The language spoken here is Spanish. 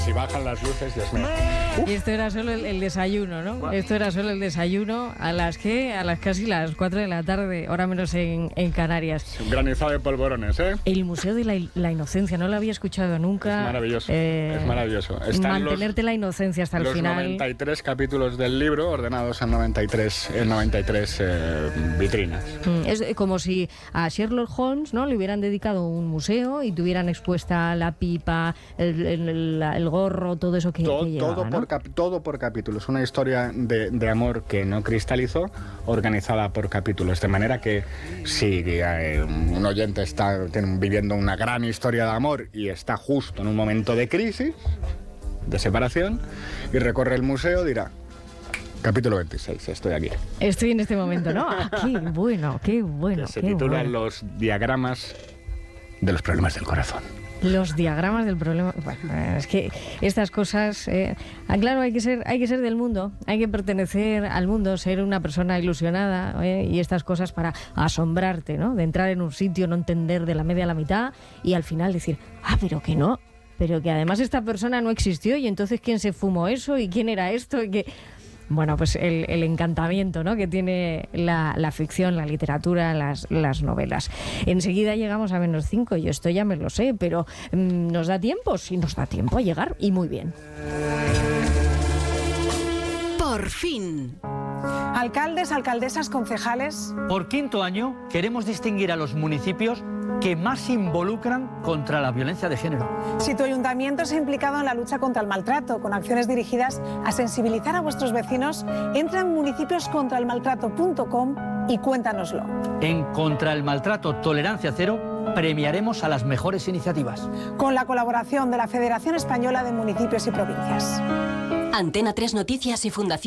Si bajan las luces, Dios mío. Y esto era solo el desayuno, ¿no? ¿Cuál? Esto era solo el desayuno a las casi las 4 de la tarde, hora menos en Canarias. Un granizado de polvorones, ¿eh? El Museo de la Inocencia, no lo había escuchado nunca. Es maravilloso, es maravilloso. Están mantenerte la inocencia hasta el los final. 93 capítulos del libro ordenados en 93 vitrinas. Es como si a Sherlock Holmes, ¿no?, le hubieran dedicado un museo y tuvieran expuesta la pipa, el gorro, todo eso que llevaba, ¿no? Todo por capítulos. Una historia de amor que no cristalizó, organizada por capítulos. De manera que si un oyente está viviendo una gran historia de amor y está justo en un momento de crisis, de separación, y recorre el museo, dirá: capítulo 26, estoy aquí. Estoy en este momento, ¿no? Qué bueno, qué bueno. Que se qué titula bueno. Los diagramas de los problemas del corazón. Los diagramas del problema. Bueno, es que estas cosas, claro, hay que ser del mundo, hay que pertenecer al mundo, ser una persona ilusionada, y estas cosas para asombrarte, ¿no? De entrar en un sitio, no entender de la media a la mitad y al final decir, pero que no, pero que además esta persona no existió y entonces ¿quién se fumó eso? ¿Y quién era esto? Y que... Bueno, pues el encantamiento, ¿no?, que tiene la ficción, la literatura, las novelas. Enseguida llegamos a -5, yo esto ya me lo sé, pero ¿nos da tiempo? Sí, nos da tiempo a llegar, y muy bien. Por fin. Alcaldes, alcaldesas, concejales. Por quinto año queremos distinguir a los municipios que más se involucran contra la violencia de género. Si tu ayuntamiento se ha implicado en la lucha contra el maltrato, con acciones dirigidas a sensibilizar a vuestros vecinos, entra en municipioscontraelmaltrato.com y cuéntanoslo. En Contra el Maltrato Tolerancia Cero premiaremos a las mejores iniciativas. Con la colaboración de la Federación Española de Municipios y Provincias. Antena 3 Noticias y Fundación